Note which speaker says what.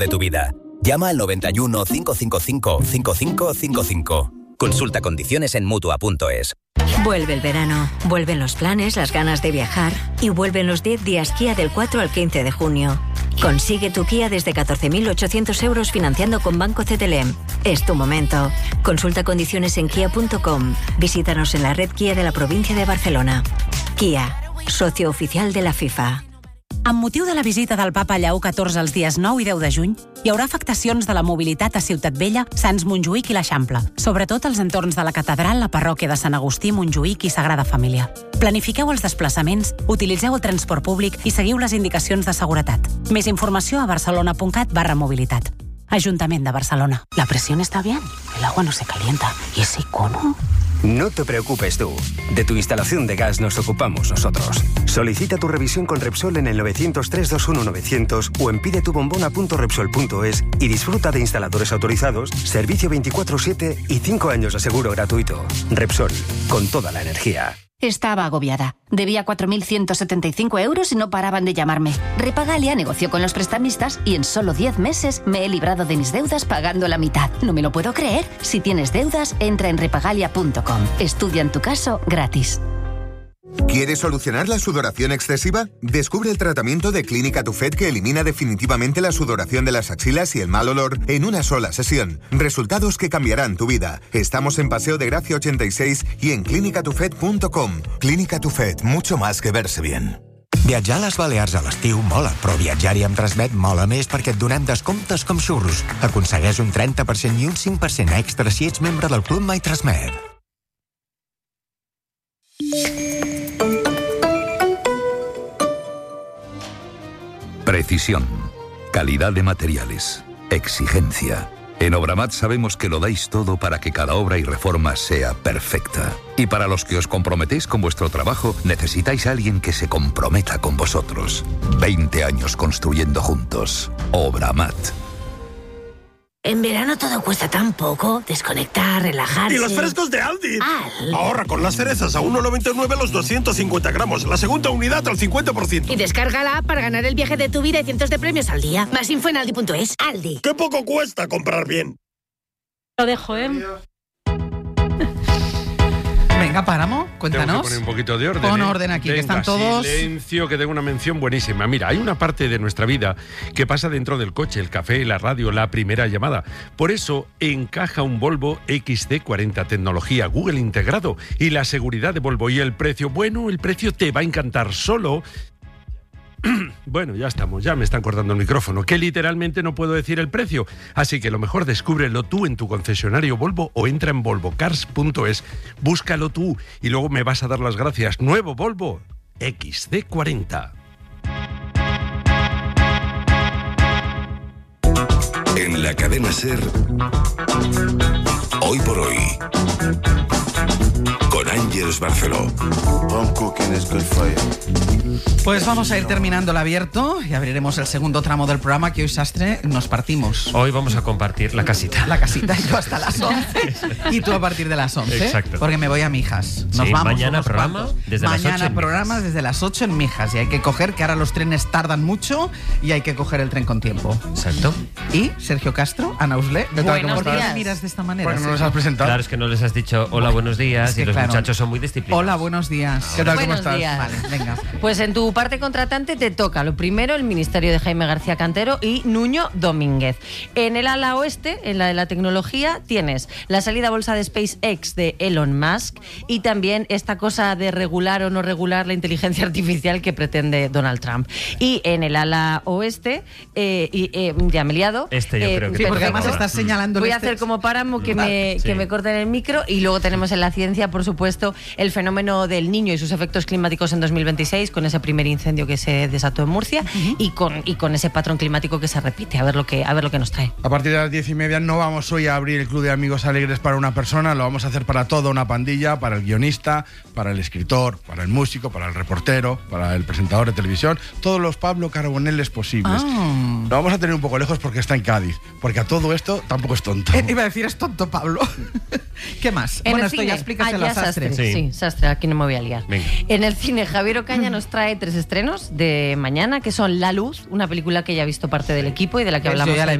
Speaker 1: de tu vida. Llama al 91 555 5555. Consulta condiciones en Mutua.es.
Speaker 2: Vuelve el verano, vuelven los planes, las ganas de viajar y vuelven los 10 días Kia del 4 al 15 de junio. Consigue tu Kia desde 14.800 euros financiando con Banco CTLM. Es tu momento. Consulta condiciones en kia.com. Visítanos en la red Kia de la provincia de Barcelona. Kia, socio oficial de la FIFA.
Speaker 3: Amb motiu de la visita del papa Lleó XIV els dies 9 i 10 de juny, hi haurà afectacions de la mobilitat a Ciutat Vella, Sants Montjuïc i l'Eixample, sobretot als entorns de la catedral, la parròquia de Sant Agustí, Montjuïc i Sagrada Família. Planifiqueu els desplaçaments, utilitzeu el transport públic i seguiu les indicacions de seguretat. Més informació a barcelona.cat/mobilitat. Ayuntamiento de Barcelona. La presión está bien, el agua no se calienta. ¿Y ese icono?
Speaker 4: No te preocupes tú. De tu instalación de gas nos ocupamos nosotros. Solicita tu revisión con Repsol en el 900-321-900 o en pidetubombona.repsol.es y disfruta de instaladores autorizados, servicio 24/7 y 5 años de seguro gratuito. Repsol, con toda la energía.
Speaker 5: Estaba agobiada. Debía 4.175 euros y no paraban de llamarme. Repagalia negoció con los prestamistas y en solo 10 meses me he librado de mis deudas pagando la mitad. No me lo puedo creer. Si tienes deudas, entra en repagalia.com. Estudia en tu caso gratis.
Speaker 6: ¿Quieres solucionar la sudoración excesiva? Descubre el tratamiento de Clínica Tufet que elimina definitivamente la sudoración de las axilas y el mal olor en una sola sesión. Resultados que cambiarán tu vida. Estamos en Paseo de Gracia 86 y en clinicatufet.com. Clínica Tufet, mucho más que verse bien.
Speaker 7: Viatjar a les Balears a l'estiu mola, però viatjar-hi amb Transmet mola més perquè et donem descomptes com xurros. Aconsegueix un 30% i un 5% extra si ets membre del Club My Transmet.
Speaker 8: Precisión, calidad de materiales, exigencia. En Obramat sabemos que lo dais todo para que cada obra y reforma sea perfecta. Y para los que os comprometéis con vuestro trabajo, necesitáis a alguien que se comprometa con vosotros. 20 años construyendo juntos. Obramat.
Speaker 9: En verano todo cuesta tan poco. Desconectar, relajarse...
Speaker 10: ¡Y los frescos de Aldi!
Speaker 9: ¡Aldi!
Speaker 10: Ahorra con las cerezas a 1,99 los 250 gramos. La segunda unidad al 50%.
Speaker 9: Y descarga la app para ganar el viaje de tu vida y cientos de premios al día. Más info en aldi.es. Aldi.
Speaker 10: ¡Qué poco cuesta comprar bien!
Speaker 11: Lo dejo, ¿eh? Venga, Páramo, cuéntanos.
Speaker 12: Tengo que poner un poquito de orden.
Speaker 11: Pon orden aquí,
Speaker 12: venga,
Speaker 11: que están todos...
Speaker 12: Silencio, que tengo una mención buenísima. Mira, hay una parte de nuestra vida que pasa dentro del coche, el café, la radio, la primera llamada. Por eso encaja un Volvo XC40, tecnología Google integrado y la seguridad de Volvo. Y el precio, bueno, el precio te va a encantar solo... Bueno, ya estamos, ya me están cortando el micrófono, que literalmente no puedo decir el precio. Así que lo mejor, descúbrelo tú en tu concesionario Volvo o entra en volvocars.es. Búscalo tú y luego me vas a dar las gracias. Nuevo Volvo XC40.
Speaker 13: En la cadena SER, hoy por hoy, con Ángeles Barceló.
Speaker 11: Pues vamos a ir terminando el abierto y abriremos el segundo tramo del programa, que hoy, Sastre, nos partimos.
Speaker 14: Hoy vamos a compartir la casita.
Speaker 11: La casita, y yo hasta las 11. Y tú a partir de las 11.
Speaker 14: Exacto.
Speaker 11: Porque me voy a Mijas. Nos
Speaker 14: sí,
Speaker 11: vamos.
Speaker 14: Mañana programa desde las 8
Speaker 11: Mañana
Speaker 14: en
Speaker 11: programa
Speaker 14: Mijas.
Speaker 11: desde las 8 en Mijas. Y hay que coger, que ahora los trenes tardan mucho y hay que coger el tren con tiempo.
Speaker 14: Exacto.
Speaker 11: Y Sergio Castro, Ana Usle.
Speaker 15: Buenos días.
Speaker 11: ¿Por qué miras de esta manera?
Speaker 15: Porque no nos has presentado.
Speaker 14: Claro, es que no les has dicho hola, buenos días,
Speaker 11: Es que
Speaker 14: y los
Speaker 11: claro.
Speaker 14: muchachos son muy disciplinados.
Speaker 11: Hola, buenos días.
Speaker 15: ¿Qué tal? ¿Cómo Buenos estás? días.
Speaker 11: Vale, venga.
Speaker 15: Pues en tu parte contratante te toca lo primero el ministerio de Jaime García Cantero y Nuño Domínguez. En el ala oeste, en la de la tecnología, tienes la salida a bolsa de SpaceX de Elon Musk y también esta cosa de regular o no regular la inteligencia artificial que pretende Donald Trump. Y en el ala oeste, ya me he liado.
Speaker 14: Yo creo que
Speaker 11: Sí, porque
Speaker 15: perfecto.
Speaker 11: además estás señalando
Speaker 15: Voy a
Speaker 11: este...
Speaker 15: hacer como Páramo que
Speaker 14: sí.
Speaker 15: me corten el micro, y luego tenemos en la ciencia, por supuesto, el fenómeno del Niño y sus efectos climáticos en 2026, con ese primer incendio que se desató en Murcia, y con ese patrón climático que se repite. A ver lo que nos trae.
Speaker 16: A partir de las 10:30 no vamos hoy a abrir el Club de Amigos Alegres para una persona, lo vamos a hacer para toda una pandilla, para el guionista, para el escritor, para el músico, para el reportero, para el presentador de televisión, todos los Pablo Carboneles posibles. Lo vamos a tener un poco lejos porque está en Cádiz, porque a todo esto tampoco es tonto.
Speaker 11: Iba a decir, es tonto, Pablo. ¿Qué más?
Speaker 15: En
Speaker 11: Bueno,
Speaker 15: el
Speaker 11: esto
Speaker 15: cine,
Speaker 11: ya explícaselo a Sastre.
Speaker 15: Sí, Sastre, aquí no me voy a liar.
Speaker 14: Venga.
Speaker 15: En el cine, Javier Ocaña nos trae 3 estrenos de mañana, que son La Luz, una película que ya ha visto parte del equipo y de la que
Speaker 11: Yo
Speaker 15: hablamos
Speaker 11: ya la he